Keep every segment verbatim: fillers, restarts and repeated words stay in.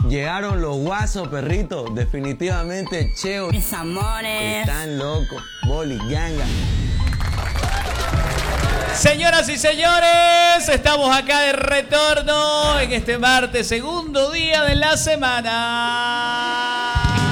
Llegaron los guasos, perritos. Definitivamente, Cheo. Mis amores. Están locos. Boli, ganga. Señoras y señores, estamos acá de retorno en este martes, segundo día de la semana.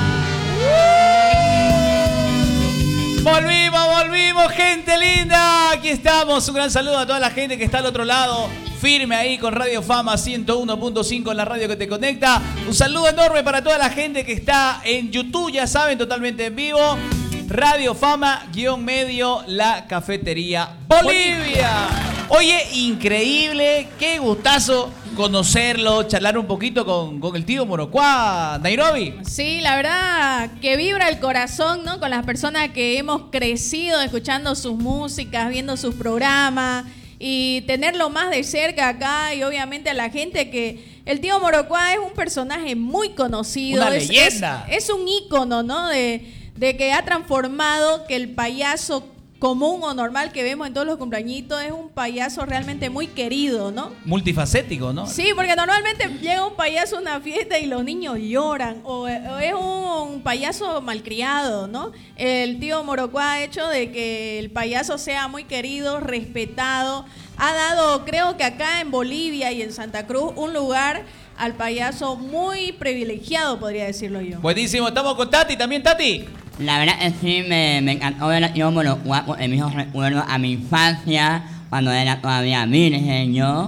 Volvimos, volvimos, gente linda. Aquí estamos. Un gran saludo a toda la gente que está al otro lado, firme ahí con Radio Fama ciento uno punto cinco en la radio que te conecta. Un saludo enorme para toda la gente que está en YouTube, ya saben, totalmente en vivo. Radio Fama, guión medio, la cafetería Bolivia. Oye, increíble, qué gustazo conocerlo, charlar un poquito con, con el tío Morocuá, Nairobi. Sí, la verdad que vibra el corazón, ¿no? Con las personas que hemos crecido escuchando sus músicas, viendo sus programas y tenerlo más de cerca acá y obviamente a la gente que... El tío Morocuá es un personaje muy conocido. Una es, leyenda. Es, es un ícono, ¿no? De... de que ha transformado que el payaso común o normal que vemos en todos los cumpleañitos es un payaso realmente muy querido, ¿no? Multifacético, ¿no? Sí, porque normalmente llega un payaso a una fiesta y los niños lloran, o, o es un payaso malcriado, ¿no? El tío Morocuá ha hecho de que el payaso sea muy querido, respetado, ha dado, creo que acá en Bolivia y en Santa Cruz, un lugar al payaso muy privilegiado, podría decirlo yo. Buenísimo, estamos con Tati, también Tati. La verdad es que sí, me, me encantó ver a tío Morocuá porque me hizo recuerdo a mi infancia, cuando era todavía virgen, yo.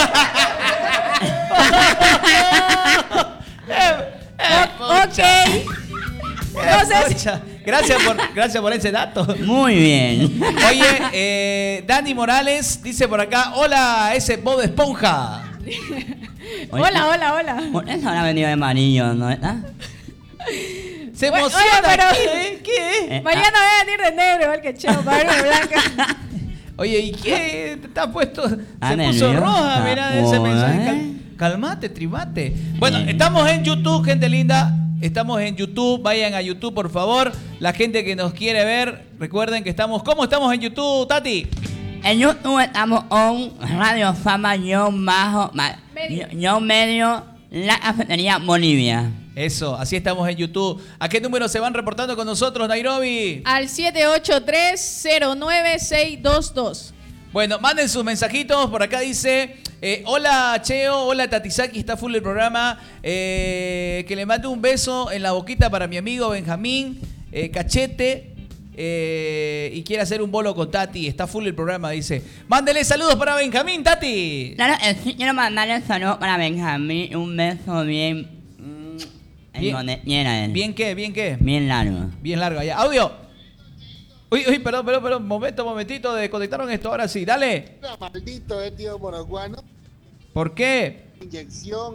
Ok. Entonces, gracias por, gracias por ese dato. Muy bien. Oye, eh, Dani Morales dice por acá, hola, ese Bob Esponja. hola, hola, hola. Por eso habrá venido de amarillo, ¿no? ¿Ah? Se Bueno, emociona. oye, pero- ¿Qué? ¿Qué? Eh, Mañana voy a venir de negro, igual que Cheo, para verme blanca. Oye, ¿y qué? Te has puesto. Ah, Se puso nerviosa. roja, mira ese Oh, mensaje. ¿eh? Cal- calmate, tribate. Bueno, Bien. estamos en YouTube, gente linda. Estamos en YouTube. Vayan a YouTube, por favor. La gente que nos quiere ver, recuerden que estamos. ¿Cómo estamos en YouTube, Tati? En YouTube estamos en Radio Fama, yo bajo, ma- Medio. yo, yo medio, la cafetería Bolivia. Eso, así estamos en YouTube. ¿A qué número se van reportando con nosotros, Nairobi? Al siete ocho tres cero nueve seis dos dos. Bueno, manden sus mensajitos. Por acá dice, eh, hola Cheo, hola Tatisaki, está full el programa. Eh, que le mande un beso en la boquita para mi amigo Benjamín eh, Cachete. Eh, y quiere hacer un bolo con Tati. Está full el programa, dice. Mándele saludos para Benjamín, Tati. Claro, eh, sí quiero mandarle un saludo para Benjamín, un beso bien, mm, en Bien. donde quiera él. ¿Bien qué? ¿Bien qué? Bien largo. Bien largo allá. Audio. Uy, uy, perdón, perdón, perdón. Momento, momentito. Desconectaron esto. Ahora sí, dale. Maldito, eh, tío Morocuá, ¿no? ¿Por qué? Inyección.